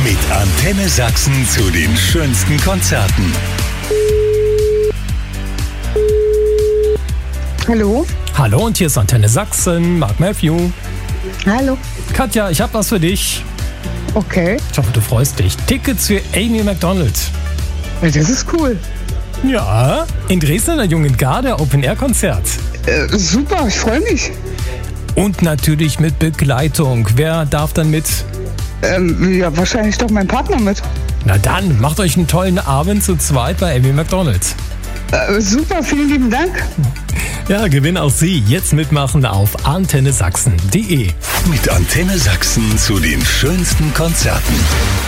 Mit Antenne Sachsen zu den schönsten Konzerten. Hallo? Hallo, und hier ist Antenne Sachsen, Mark Matthew. Hallo? Katja, ich habe was für dich. Okay, Ich hoffe, du freust dich. Tickets für Amy Macdonald. das ist cool. Ja, in Dresden in der Jungen Garde Open-Air-Konzert. Super, ich freue mich. Und natürlich mit Begleitung. Wer darf dann mit? Ja, wahrscheinlich doch mein Partner mit. Na dann, macht euch einen tollen Abend zu zweit bei Amy Macdonald. Super, vielen lieben Dank. Ja, gewinn auch Sie. Jetzt mitmachen auf antennesachsen.de. Mit Antenne Sachsen zu den schönsten Konzerten.